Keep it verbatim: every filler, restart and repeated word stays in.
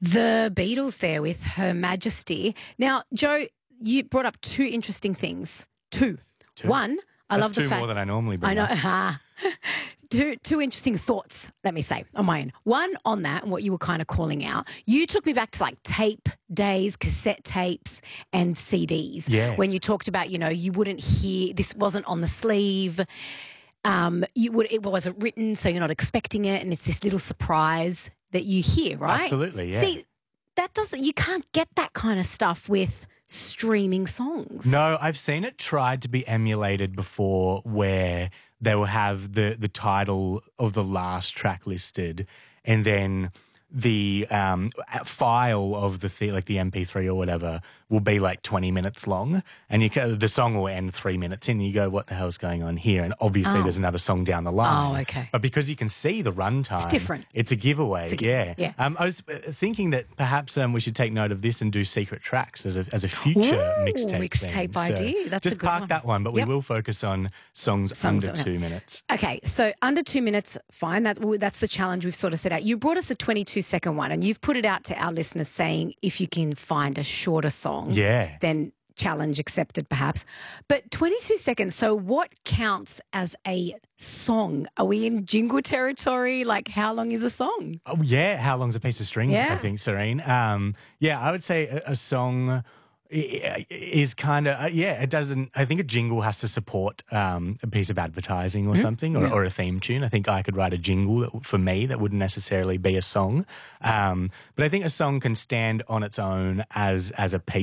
The Beatles there with Her Majesty. Now, Joe, you brought up two interesting things. Two. Two. One, I That's love the two fact... more than I normally bring I know. up. two, two interesting thoughts, let me say, on my end. One, on that, and what you were kind of calling out, you took me back to like tape days, cassette tapes and C Ds. Yes. When you talked about, you know, you wouldn't hear, this wasn't on the sleeve. Um, you would, it wasn't written, so you're not expecting it, and it's this little surprise that you hear, right? Absolutely, yeah. See, that doesn't, you can't get that kind of stuff with streaming songs. No, I've seen it tried to be emulated before, where they will have the the title of the last track listed, and then the um, file of the th- like the M P three or whatever will be like twenty minutes long, and you can, the song will end three minutes in. And you go, what the hell's going on here? And obviously, Oh. there's another song down the line. Oh, okay. But because you can see the runtime, It's different. It's a giveaway. It's a gi- yeah, yeah. Um, I was uh, thinking that perhaps um, we should take note of this and do secret tracks as a as a future Ooh, mixtape. mixtape thing. idea. So That's a just good park one. that one, but Yep. we will focus on songs, Songs under that- two minutes. Okay, so under two minutes, fine. That's well, that's the challenge we've sort of set out. You brought us a twenty-two second one, and you've put it out to our listeners saying if you can find a shorter song, Yeah. then challenge accepted, perhaps. But twenty-two seconds. So what counts as a song? Are we in jingle territory? Like, how long is a song? Oh, yeah. How long's a piece of string? Yeah. I think, Serene. Um, yeah, I would say a, a song i- is kind of, uh, yeah, it doesn't, I think a jingle has to support um, a piece of advertising or something, or, or a theme tune. I think I could write a jingle that, for me that wouldn't necessarily be a song. Um, but I think a song can stand on its own as, as a piece.